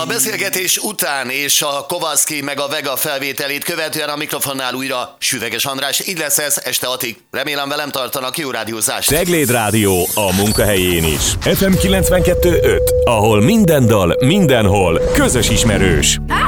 A beszélgetés után és a Kowalski meg a Vega felvételét követően a mikrofonnál újra Süveges András. Így lesz ez este 6-ig. Remélem velem tartanak, jó rádiózást. Cegléd Rádió a munkahelyén is. FM 92.5, ahol minden dal, mindenhol közös ismerős.